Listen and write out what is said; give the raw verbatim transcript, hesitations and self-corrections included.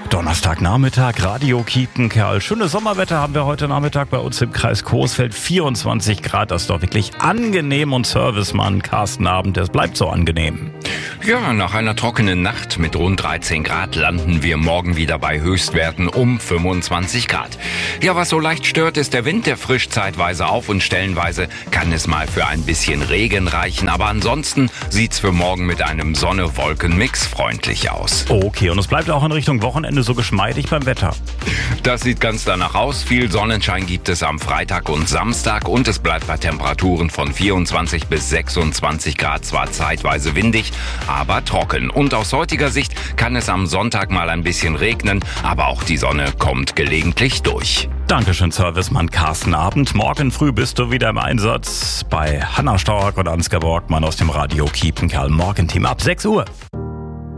Donnerstagnachmittag, Radio Kiepenkerl. Schönes Sommerwetter haben wir heute Nachmittag bei uns im Kreis Coesfeld. vierundzwanzig Grad, das ist doch wirklich angenehm. Und Servicemann Carsten Abend, das bleibt so angenehm. Ja, nach einer trockenen Nacht mit rund dreizehn Grad landen wir morgen wieder bei Höchstwerten um fünfundzwanzig Grad. Ja, was so leicht stört, ist der Wind, der frischt zeitweise auf und stellenweise kann es mal für ein bisschen Regen reichen. Aber ansonsten sieht's für morgen mit einem Sonne-Wolken-Mix freundlich aus. Okay, und es bleibt auch in Richtung Wochenende so geschmeidig beim Wetter. Das sieht ganz danach aus. Viel Sonnenschein gibt es am Freitag und Samstag und es bleibt bei Temperaturen von vierundzwanzig bis sechsundzwanzig Grad, zwar zeitweise windig, aber trocken. Und aus heutiger Sicht kann es am Sonntag mal ein bisschen regnen, aber auch die Sonne kommt gelegentlich durch. Dankeschön, Servicemann Carsten Abend. Morgen früh bist du wieder im Einsatz bei Hanna Stork und Ansgar Borgmann aus dem Radio Kiepenkerl Morgenteam ab sechs Uhr.